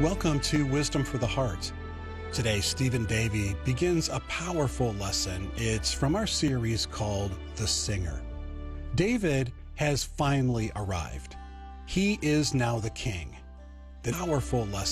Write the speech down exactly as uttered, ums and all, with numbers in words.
Welcome to Wisdom for the Heart. Today, Stephen Davey begins a powerful lesson. It's from our series called The Singer. David has finally arrived. He is now the king. The powerful lesson